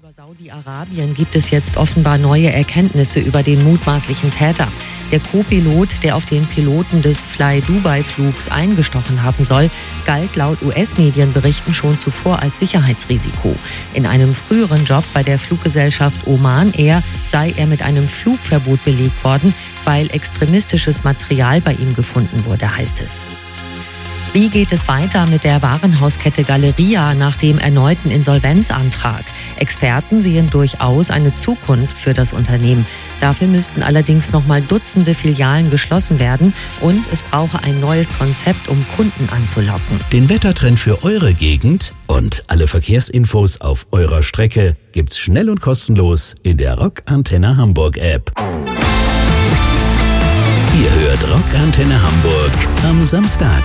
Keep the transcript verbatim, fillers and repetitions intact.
Über Saudi-Arabien gibt es jetzt offenbar neue Erkenntnisse über den mutmaßlichen Täter. Der Co-Pilot, der auf den Piloten des Fly-Dubai-Flugs eingestochen haben soll, galt laut U S-Medienberichten schon zuvor als Sicherheitsrisiko. In einem früheren Job bei der Fluggesellschaft Oman Air sei er mit einem Flugverbot belegt worden, weil extremistisches Material bei ihm gefunden wurde, heißt es. Wie geht es weiter mit der Warenhauskette Galeria nach dem erneuten Insolvenzantrag? Experten sehen durchaus eine Zukunft für das Unternehmen. Dafür müssten allerdings noch mal Dutzende Filialen geschlossen werden und es brauche ein neues Konzept, um Kunden anzulocken. Den Wettertrend für eure Gegend und alle Verkehrsinfos auf eurer Strecke gibt's schnell und kostenlos in der Rock Antenne Hamburg App. Ihr hört Rock Antenne Hamburg am Samstag.